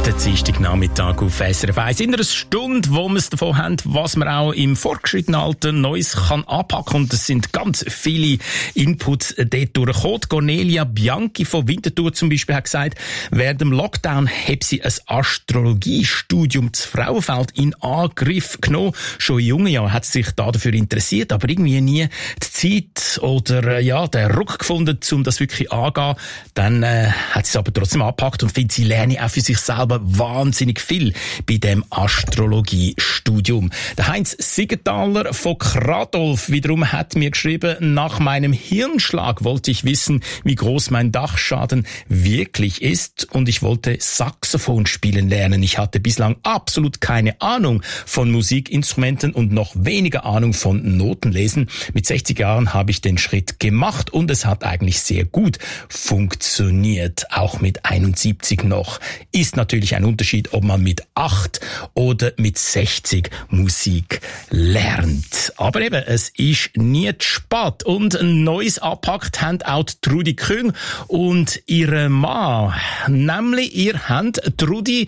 Der Dienstagnachmittag auf SRF 1. In einer Stunde, wo wir es davon haben, was man auch im fortgeschrittenen Alter Neues kann anpacken. Und es sind ganz viele Inputs dort durchgekommen. Cornelia Bianchi von Winterthur zum Beispiel hat gesagt, während dem Lockdown hat sie ein Astrologiestudium zu Frauenfeld in Angriff genommen. Schon in jungen Jahren hat sie sich dafür interessiert, aber irgendwie nie die Zeit oder den Ruck gefunden, um das wirklich anzugehen. Dann hat sie es aber trotzdem angepackt und findet, sie lerne auch für sich selber wahnsinnig viel bei dem Astrologiestudium. Der Heinz Siegenthaler von Kradolf wiederum hat mir geschrieben, nach meinem Hirnschlag wollte ich wissen, wie groß mein Dachschaden wirklich ist und ich wollte Saxophon spielen lernen. Ich hatte bislang absolut keine Ahnung von Musikinstrumenten und noch weniger Ahnung von Notenlesen. Mit 60 Jahren habe ich den Schritt gemacht und es hat eigentlich sehr gut funktioniert, auch mit 71 noch. Ist natürlich ein Unterschied, ob man mit 8 oder mit 60 Musik lernt. Aber eben, es ist nie zu spät. Und ein neues angepackt haben auch Trudi Küng und ihre Mann. Nämlich, ihr habt, Trudi,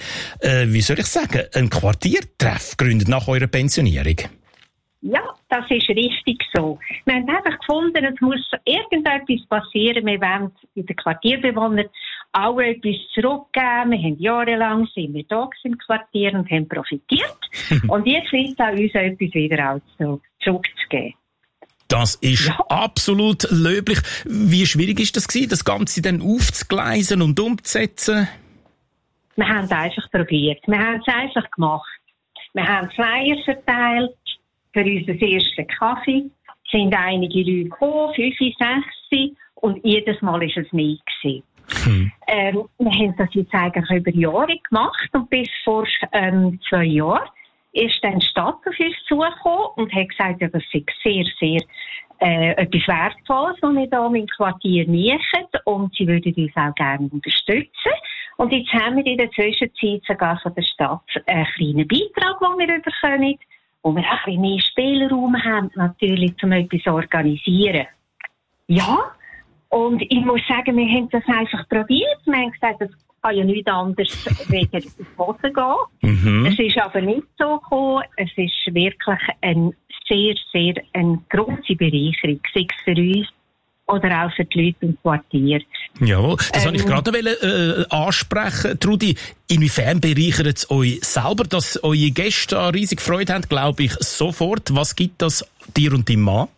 einen Quartiertreff gegründet nach eurer Pensionierung. Ja, das ist richtig so. Wir haben einfach gefunden, es muss irgendetwas passieren. Wir wollen den Quartierbewohnern auch etwas zurückgeben. Wir haben jahrelang sind wir da im Quartier und haben profitiert. Und jetzt ist es an uns, etwas wieder auch zurückzugeben. Das ist absolut löblich. Wie schwierig ist das Ganze dann aufzugleisen und umzusetzen? Wir haben es einfach probiert. Wir haben es einfach gemacht. Wir haben Flyer verteilt für unseren ersten Kaffee. Es sind einige Leute gekommen, 5, 6, und jedes Mal war es mehr gewesen. Wir haben das jetzt eigentlich über Jahre gemacht und bis vor 2 Jahren ist dann die Stadt auf uns zugekommen und hat gesagt, ja, das sei sehr, sehr etwas Wertvolles, was wir hier im Quartier machen und sie würden uns auch gerne unterstützen. Und jetzt haben wir in der Zwischenzeit sogar von der Stadt einen kleinen Beitrag, den wir bekommen, wo wir auch ein bisschen mehr Spielraum haben, natürlich, um etwas zu organisieren. Ja, und ich muss sagen, wir haben das einfach probiert. Wir haben gesagt, das kann ja nichts anderes wegen ins Boden gehen. Es ist aber nicht so gekommen. Es ist wirklich eine sehr, sehr eine grosse Bereicherung, sei es für uns oder auch für die Leute im Quartier. Jawohl, das wollte ich gerade ansprechen. Trudi, inwiefern bereichert es euch selber, dass eure Gäste riesig Freude haben, glaube ich, sofort. Was gibt das dir und deinem Mann?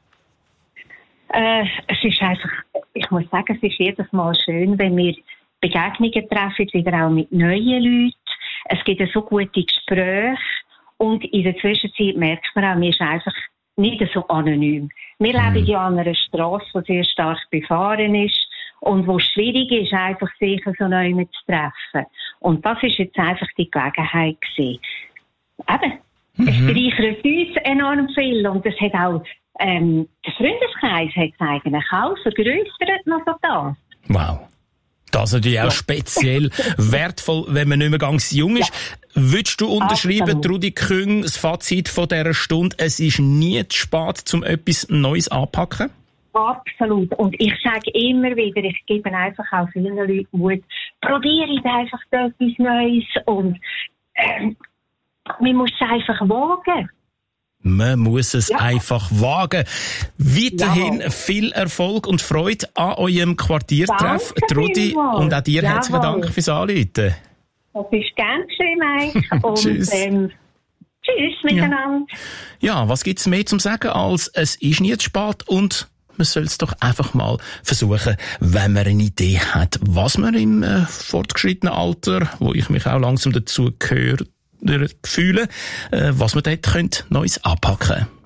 Es ist einfach, ich muss sagen, es ist jedes Mal schön, wenn wir Begegnungen treffen, wieder auch mit neuen Leuten. Es gibt so gute Gespräche und in der Zwischenzeit merkt man auch, man ist einfach nicht so anonym. Wir leben ja an einer Strasse, die sehr stark befahren ist und wo es schwierig ist, einfach sich so neu zu treffen. Und das ist jetzt einfach die Gelegenheit gewesen. Eben, es bereichert uns enorm viel und es hat auch der Freundeskreis hat es eigentlich auch vergrössert noch so das. Wow. Das ist natürlich auch speziell wertvoll, wenn man nicht mehr ganz jung ist. Ja. Würdest du unterschreiben, Trudi Küng, das Fazit von dieser Stunde, es ist nie zu spät, um etwas Neues anzupacken? Absolut. Und ich sage immer wieder, ich gebe einfach auch vielen Leuten Mut, probiere einfach etwas Neues und man muss es einfach wagen. Man muss es einfach wagen. Weiterhin viel Erfolg und Freude an eurem Quartiertreff, Trudi. Und auch dir herzlichen Dank fürs Anrufen. Das ist ganz schön, Mike. Und tschüss. Tschüss miteinander. Ja, was gibt's mehr zum Sagen als es ist nie zu spät und man soll es doch einfach mal versuchen, wenn man eine Idee hat, was man im fortgeschrittenen Alter, wo ich mich auch langsam dazu fühle, was man dort Neues anpacken könnte.